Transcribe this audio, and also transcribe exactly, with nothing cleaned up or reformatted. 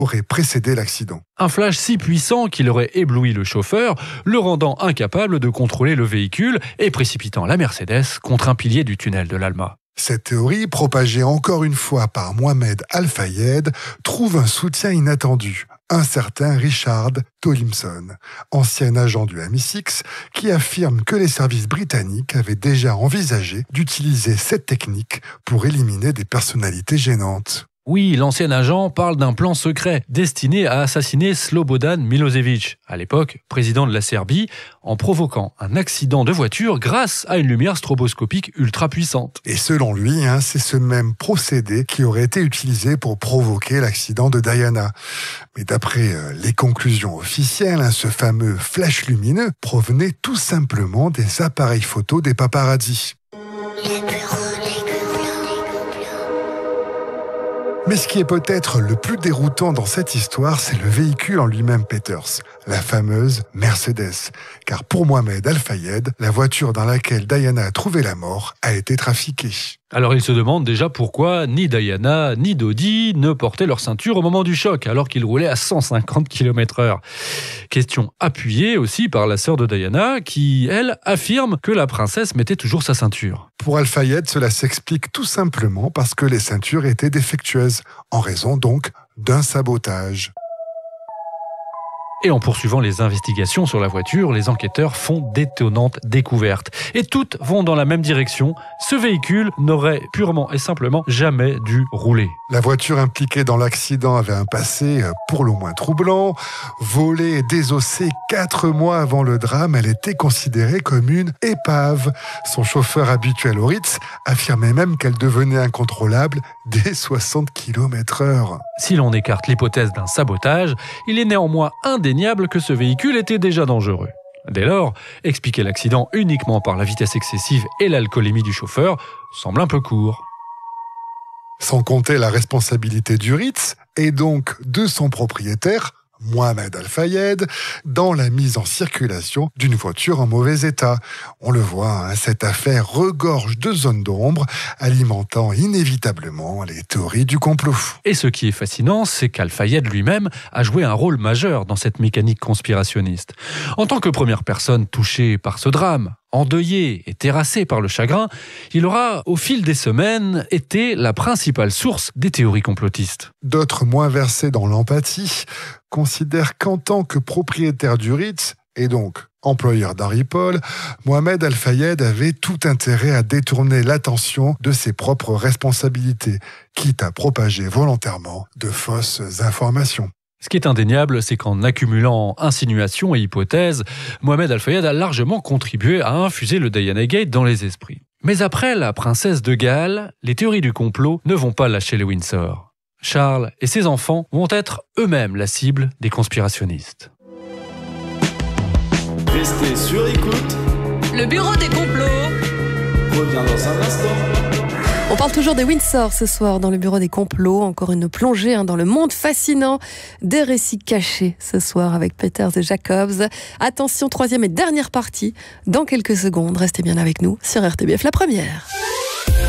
aurait précédé l'accident. Un flash si puissant qu'il aurait ébloui le chauffeur, le rendant incapable de contrôler le véhicule et précipitant la Mercedes contre un pilier du tunnel de l'Alma. Cette théorie, propagée encore une fois par Mohamed Al-Fayed, trouve un soutien inattendu. Un certain Richard Tollimson, ancien agent du M I six, qui affirme que les services britanniques avaient déjà envisagé d'utiliser cette technique pour éliminer des personnalités gênantes. Oui, l'ancien agent parle d'un plan secret destiné à assassiner Slobodan Milosevic, à l'époque président de la Serbie, en provoquant un accident de voiture grâce à une lumière stroboscopique ultra puissante. Et selon lui, hein, c'est ce même procédé qui aurait été utilisé pour provoquer l'accident de Diana. Mais d'après euh, les conclusions officielles, hein, ce fameux flash lumineux provenait tout simplement des appareils photo des paparazzis. Mais ce qui est peut-être le plus déroutant dans cette histoire, c'est le véhicule en lui-même, Peters, la fameuse Mercedes. Car pour Mohamed Al-Fayed, la voiture dans laquelle Diana a trouvé la mort a été trafiquée. Alors il se demande déjà pourquoi ni Diana ni Dodi ne portaient leur ceinture au moment du choc, alors qu'ils roulaient à cent cinquante kilomètres heure. Question appuyée aussi par la sœur de Diana, qui, elle, affirme que la princesse mettait toujours sa ceinture. Pour Al-Fayed, cela s'explique tout simplement parce que les ceintures étaient défectueuses, en raison donc d'un sabotage. Et en poursuivant les investigations sur la voiture, les enquêteurs font d'étonnantes découvertes. Et toutes vont dans la même direction. Ce véhicule n'aurait purement et simplement jamais dû rouler. La voiture impliquée dans l'accident avait un passé pour le moins troublant. Volée et désossée quatre mois avant le drame, elle était considérée comme une épave. Son chauffeur habituel au Ritz affirmait même qu'elle devenait incontrôlable dès soixante kilomètres heure. Si l'on écarte l'hypothèse d'un sabotage, il est néanmoins indéniable que ce véhicule était déjà dangereux. Dès lors, expliquer l'accident uniquement par la vitesse excessive et l'alcoolémie du chauffeur semble un peu court. Sans compter la responsabilité du Ritz et donc de son propriétaire, Mohamed Al-Fayed, dans la mise en circulation d'une voiture en mauvais état. On le voit, hein, cette affaire regorge de zones d'ombre, alimentant inévitablement les théories du complot. Et ce qui est fascinant, c'est qu'Al-Fayed lui-même a joué un rôle majeur dans cette mécanique conspirationniste. En tant que première personne touchée par ce drame, endeuillé et terrassé par le chagrin, il aura, au fil des semaines, été la principale source des théories complotistes. D'autres, moins versés dans l'empathie, considèrent qu'en tant que propriétaire du Ritz, et donc employeur d'Harry Paul, Mohamed Al-Fayed avait tout intérêt à détourner l'attention de ses propres responsabilités, quitte à propager volontairement de fausses informations. Ce qui est indéniable, c'est qu'en accumulant insinuations et hypothèses, Mohamed Al-Fayed a largement contribué à infuser le Diana Gate dans les esprits. Mais après la princesse de Galles, les théories du complot ne vont pas lâcher les Windsor. Charles et ses enfants vont être eux-mêmes la cible des conspirationnistes. Restez sur écoute. Le bureau des complots Reviens dans un instant. On parle toujours des Windsor ce soir dans le bureau des complots. Encore une plongée hein, dans le monde fascinant des récits cachés ce soir avec Peters et Jacobs. Attention, troisième et dernière partie dans quelques secondes. Restez bien avec nous sur R T B F, la première.